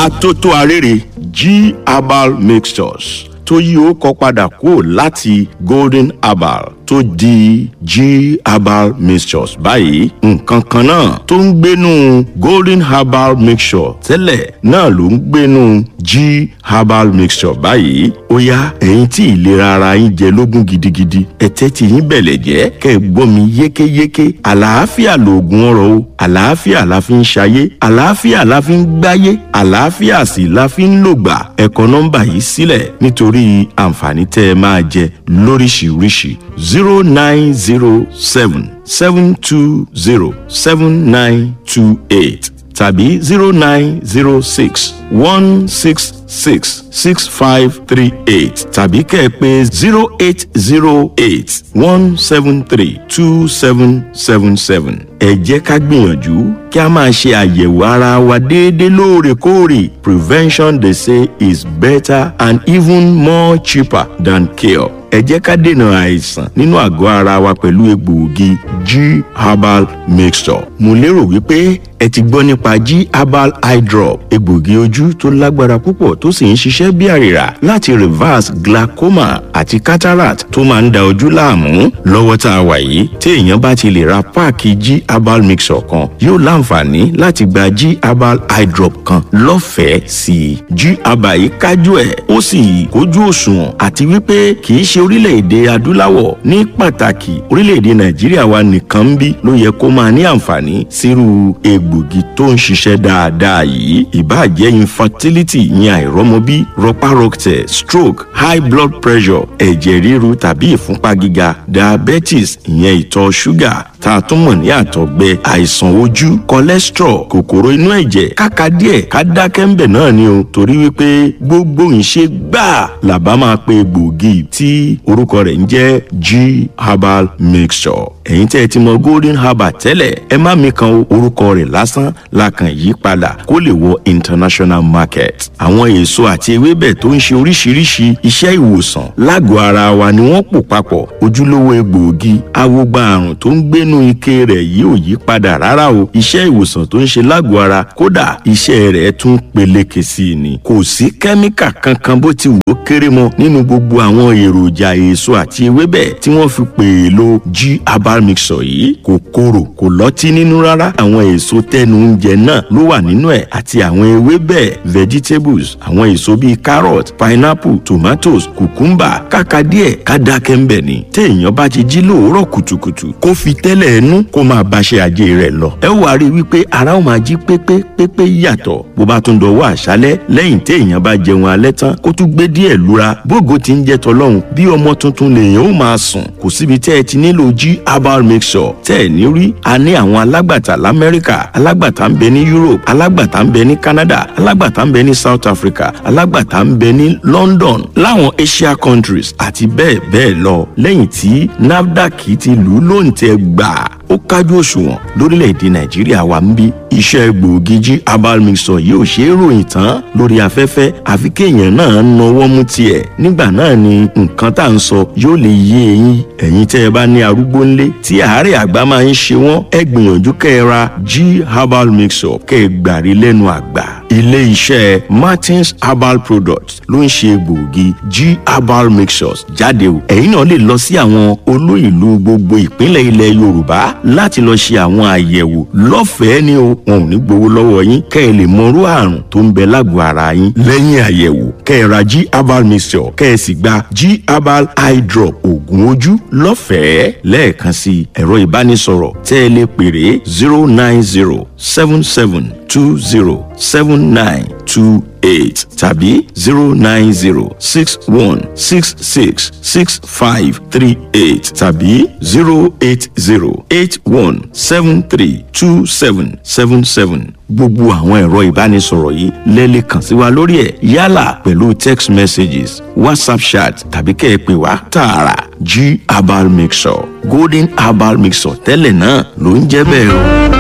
atótó arére G herbal mixtures tó yí ó kọ padà kúrò láti golden herbal tó di G herbal mixtures báyìí. nǹkan kan náà tó ń gbénu golden herbal mixture tẹ́lẹ̀ náà ló ń gbénu G herbal mixture báyìí. ó yá ẹ̀yin tí ìlera ara yín jẹ lógún gidigidi ẹ̀tẹ́ tí yín bẹ̀lẹ̀ jẹ́ kẹ́ ẹ gbọ́ mi yékéyéké. àlàáfíà lòògùn ọrọ̀ o, àlàáfíà la fi ń ṣayé, àlàáfíà la fi ń gbáyé, àlàáfíà sì la fi ń lògbà. ẹ kọ nọ́mbà yìí sílẹ̀ nítorí àǹfààní tẹ́ ẹ máa jẹ lóríṣiríṣi. 0907-720-7928 tàbí 0906-166-6538 tàbí kẹ́ ẹ pè 0808-173-2777. ẹ jẹ́ ká gbìyànjú kí a máa ṣe àyẹ̀wò ara wa déédéé lóòrèkóòrè. Prevention, they say, is better and even more cheaper than cure. ẹ jẹ́ ká dènà àìsàn nínú àgọ́ ara wa pẹ̀lú egbòogi G herbal mixture. mo lérò wípé ẹ ti gbọ́ nípa G herbal eye drop, egbòogi ojú tó lágbára púpọ̀ tó sì ń ṣiṣẹ́ bí àrìrà láti reverse glaucoma àti cataract tó máa ń da ojú láàmú. lọ́wọ́ tá a wà yìí tí èèyàn bá ti lè ra páàkì G herbal mixture kan yóò láǹfààní láti gba G herbal eye drop kan lọ́fẹ̀ẹ́ sí i. G herbal yìí kájú ẹ̀ ó sì kójú òṣùwọ̀n àti wípé kì í ṣe orílẹ̀-èdè adúláwọ̀ ní pàtàkì orílẹ̀-èdè Nàìjíríà wa nìkan ń bí ló yẹ kó máa ní àǹfààní sírú egbògi tó ń ṣiṣẹ́ dáadáa yìí. ìbáàjẹ́ infertility ìyẹn àìrọ́mọbí, rọpárọsẹ̀, stroke, high blood pressure, ẹ̀jẹ̀ ríru tàbí ìfúnpá gíga, diabetes ìyẹn ìtọ̀ ṣúgà tá a tún mọ̀ ní àtọ̀gbẹ, àìsàn ojú, cholesterol, kòkòrò inú ẹ̀jẹ̀, káka díẹ̀ ká dákẹ́ ń bẹ̀ náà ni o. torí wípé gbogbo ìṣe gbáà làbá máa pe egbògi tí orúkọ rẹ̀ ń jẹ́ G herbal mixture. ẹ̀yin tẹ́ ẹ ti mọ golden herbal tẹ́lẹ̀ ẹ má mi kan orúkọ rẹ̀ lásán la kàn yí padà kó lè wọ international market. àwọn èso àti ewébẹ̀ tó ń ṣe oríṣiríṣi iṣẹ́ ìwòsàn lágọ̀ọ́ ara wa ni wọ́n pò papọ̀. ojúlówó egbòogi awogba àrùn tó ń gbénu ike rẹ̀ yìí ò yí padà rárá o. iṣẹ́ ìwòsàn tó ń ṣe lágọ̀ọ́ ara kódà iṣẹ́ rẹ̀ tún peléke sí i ni. kò sí kẹ́míkà kankan bó ti wù ó kéré mọ́ nínú gbogbo àwọn èròjà èso àti ewébẹ̀ tí wọ́n fi pè é lo G herbal mixture yìí. kò korò kò lọ́tí nínú rárá. àwọn èso tẹnu oúnjẹ náà ló wà nínú ẹ̀ àti àwọn ewébẹ̀ vegetables, àwọn èso bíi carrot, pineapple, tomatoes, cucumber. káka díẹ̀ ká dákẹ́ ń bẹ̀ ni. téèyàn bá ti jí lóòórọ̀ kùtùkùtù kó fi tẹ́lẹ̀ ẹnu kó máa báṣẹ́ ajé rẹ̀ lọ. ẹ wá rí i wípé ara ó máa jí pépé yàtọ̀. bó bá tún dọwọ́ àṣálẹ́ lẹ́yìn téèyàn bá jẹun alẹ́ tán kó tún gbé díẹ̀ lura. bógo ti ń jẹ tọlọ́hun bí ọmọ tuntun lèèyàn ó máa sùn. kò síbi tẹ́ ẹ ti nílò G herbal mixture tẹ́ ẹ ní rí. a ní àwọn alágbàtà lamẹ́ríkà, alágbàtà ń bẹ ní Europe, alágbàtà ń bẹ ní Canada, alágbàtà ń bẹ ní South Africa, alágbàtà ń bẹ ní London, láwọn Asia countries àti bẹ́ẹ̀ bẹ́ẹ̀ lọ. lẹ́yìn tí NAFDAC ti lù ú lóǹtẹ̀ gbà ó kájú òṣùwọ̀n lórílẹ̀‐èdè Nàìjíríà wa ń bí. iṣẹ́ egbòogi G herbal mixture yìí ò ṣe é ròyìn tán lórí afẹ́fẹ́ àfi kéèyàn náà nawọ́ mú tiẹ̀. nígbà náà ni nǹkan tá à ń sọ yóò lè yé eyín. ẹ̀yin tẹ́ ẹ bá ní arúgbó ńlé tí àárẹ̀ àgbà máa ń ṣe wọ́n ẹ gbìyànjú kẹ́ ẹ ra G herbal mixture kẹ́ ẹ gbàrí lẹ́nu àgbà. ilé iṣẹ́ Martins Herbal Products ló ń ṣe egbòogi G herbal mixtures jáde o. ẹ̀yin náà lè lọ sí àwọn olú ìlú gbogbo ìpínlẹ̀ ilẹ̀ Yorùbá láti lọ ṣe àwọn àyẹ̀wò lọ́fẹ̀ẹ́ ni o. wọn ò ní gbowó lọ́wọ́ yín kẹ́ ẹ lè mọrú àrùn tó ń bẹ lágọ̀ọ́ ara yín. lẹ́yìn àyẹ̀wò kẹ́ ẹ ra G herbal mixture kẹ́ ẹ sì gba G herbal eye drop oògùn ojú lọ́fẹ̀ẹ́. lẹ́ẹ̀kan sí ẹ̀rọ ìbánisọ̀rọ̀ tẹ́ ẹ lè pèrè 09077207928 tàbí 09061666538 tàbí 08081732777. gbogbo àwọn ẹ̀rọ ìbánisọ̀rọ̀ yìí lẹ́lẹ̀ kàn sí wa lórí ẹ̀ yálà pẹ̀lú text messages, WhatsApp chat tàbí kẹ́ ẹ pè wá tààrà. G herbal mixture, golden herbal mixture tẹ́lẹ̀ náà ló ń jẹ́ bẹ́ẹ̀ o.